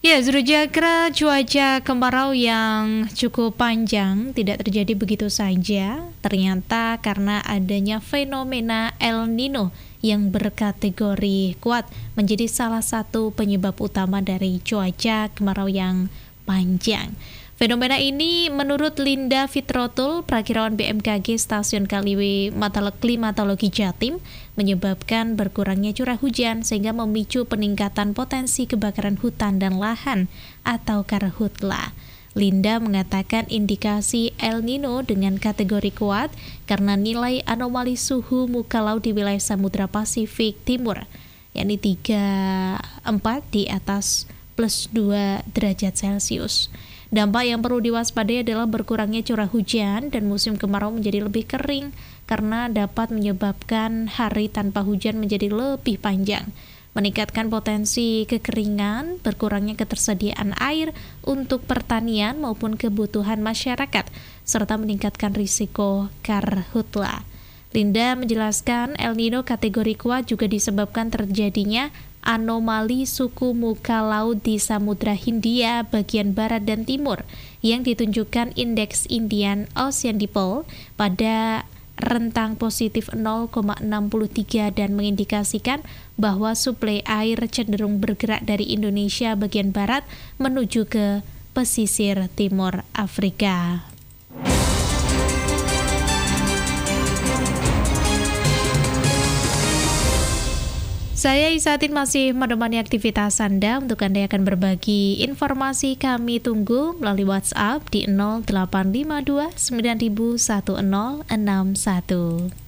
Ya, Zurjakra, cuaca kemarau yang cukup panjang tidak terjadi begitu saja. Ternyata karena adanya fenomena El Nino yang berkategori kuat menjadi salah satu penyebab utama dari cuaca kemarau yang panjang. Fenomena ini menurut Linda Fitrotul, Prakirawan BMKG Stasiun Kaliwi Klimatologi Jatim, menyebabkan berkurangnya curah hujan sehingga memicu peningkatan potensi kebakaran hutan dan lahan atau karhutla. Linda mengatakan indikasi El Nino dengan kategori kuat karena nilai anomali suhu muka laut di wilayah Samudra Pasifik Timur, yakni 3,4 di atas plus 2 derajat Celcius. Dampak yang perlu diwaspadai adalah berkurangnya curah hujan dan musim kemarau menjadi lebih kering karena dapat menyebabkan hari tanpa hujan menjadi lebih panjang, meningkatkan potensi kekeringan, berkurangnya ketersediaan air untuk pertanian maupun kebutuhan masyarakat, serta meningkatkan risiko karhutla. Linda menjelaskan El Nino kategori kuat juga disebabkan terjadinya anomali suku muka laut di Samudra Hindia bagian barat dan timur yang ditunjukkan indeks Indian Ocean Dipole pada rentang positif 0,63 dan mengindikasikan bahwa suplai air cenderung bergerak dari Indonesia bagian barat menuju ke pesisir timur Afrika. Saya Isatin masih menemani aktivitas Anda. Untuk Anda yang akan berbagi informasi, kami tunggu melalui WhatsApp di 0852 901061.